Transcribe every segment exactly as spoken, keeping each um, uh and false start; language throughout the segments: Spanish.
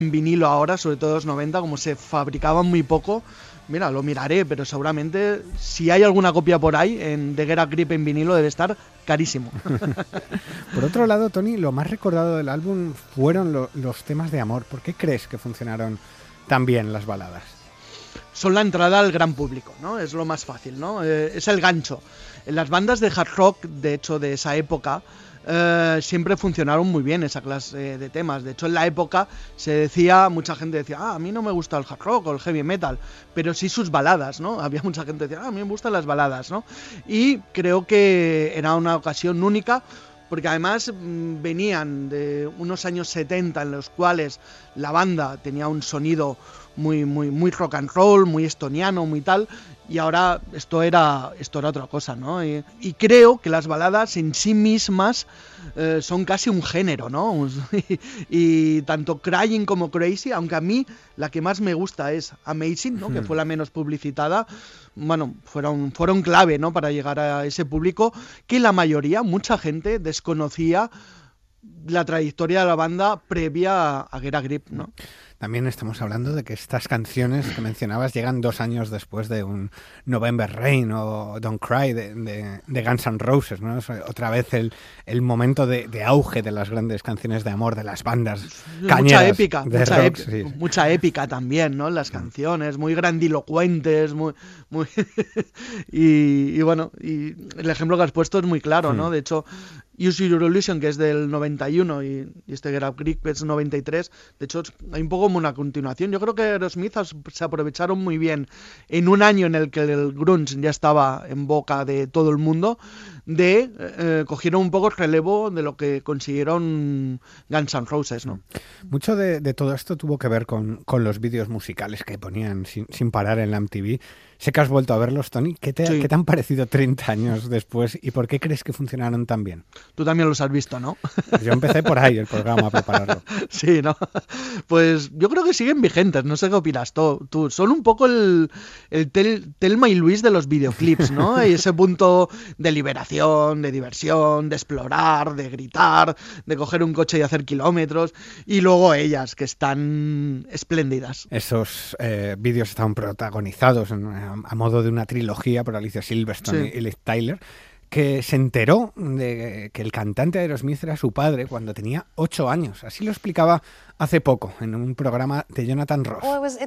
en vinilo ahora, sobre todo los noventa, como se fabricaban muy poco. Mira, lo miraré, pero seguramente si hay alguna copia por ahí en de Get a Grip en vinilo debe estar carísimo. Por otro lado, Tony, lo más recordado del álbum fueron lo, los temas de amor. ¿Por qué crees que funcionaron tan bien las baladas? Son la entrada al gran público, ¿no? Es lo más fácil, ¿no? Eh, es el gancho. En las bandas de hard rock, de hecho, de esa época, eh, siempre funcionaron muy bien esa clase de temas. De hecho, en la época se decía, mucha gente decía, ah, a mí no me gusta el hard rock o el heavy metal, pero sí sus baladas, ¿no? Había mucha gente que decía, ah, a mí me gustan las baladas, ¿no? Y creo que era una ocasión única, porque además mmm, venían de unos años setenta en los cuales la banda tenía un sonido muy muy muy rock and roll, muy estoniano, muy tal, y ahora esto era esto era otra cosa, ¿no? Y, y creo que las baladas en sí mismas eh, son casi un género, ¿no? y, y tanto Crying como Crazy, aunque a mí la que más me gusta es Amazing, ¿no? Hmm. Que fue la menos publicitada, bueno, fueron fueron clave, ¿no? Para llegar a ese público que la mayoría, mucha gente desconocía la trayectoria de la banda previa a Get a Grip, ¿no? También estamos hablando de que estas canciones que mencionabas llegan dos años después de un November Rain o Don't Cry de, de, de Guns N' Roses, ¿no? Es otra vez el, el momento de, de auge de las grandes canciones de amor de las bandas cañeras. Mucha épica, de mucha, rock, ép- sí. mucha épica también, ¿no? Las canciones, muy grandilocuentes, muy... muy y, y bueno, y el ejemplo que has puesto es muy claro, ¿no? De hecho, Use Your Illusion, que es del noventa y uno, y, y este Get Up Grip es noventa y tres, de hecho hay un poco como una continuación. Yo creo que Aerosmith se aprovecharon muy bien en un año en el que el grunge ya estaba en boca de todo el mundo, de eh, cogieron un poco el relevo de lo que consiguieron Guns N' Roses, ¿no? Mucho de, de todo esto tuvo que ver con, con los vídeos musicales que ponían sin, sin parar en la M T V. Sé que has vuelto a verlos, Tony. ¿Qué te, Sí. ¿Qué te han parecido treinta años después y por qué crees que funcionaron tan bien? Tú también los has visto, ¿no? Pues yo empecé por ahí el programa a prepararlo. Sí, ¿no? Pues yo creo que siguen vigentes, no sé qué opinas tú. tú son un poco el, el tel, Telma y Luis de los videoclips, ¿no? Y ese punto de liberación, de diversión, de explorar, de gritar, de coger un coche y hacer kilómetros. Y luego ellas, que están espléndidas. Esos eh, vídeos estaban protagonizados en, a, a modo de una trilogía por Alicia Silverstone Sí. y Liv Tyler, que se enteró de que el cantante de Aerosmith era su padre cuando tenía ocho años. Así lo explicaba hace poco en un programa de Jonathan Ross.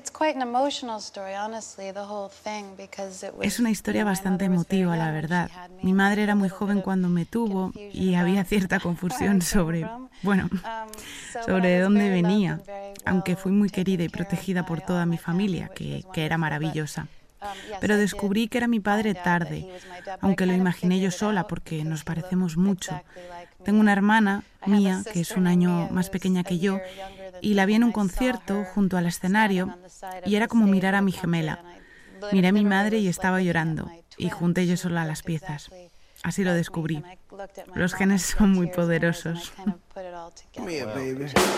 Es una historia bastante emotiva, la verdad. Mi madre era muy joven cuando me tuvo y había cierta confusión sobre, bueno, sobre de dónde venía, aunque fui muy querida y protegida por toda mi familia, que, que era maravillosa. Pero descubrí que era mi padre tarde, aunque lo imaginé yo sola porque nos parecemos mucho. Tengo una hermana mía que es un año más pequeña que yo y la vi en un concierto junto al escenario y era como mirar a mi gemela. Miré a mi madre y estaba llorando y junté yo sola las piezas. Así lo descubrí. Los genes son muy poderosos.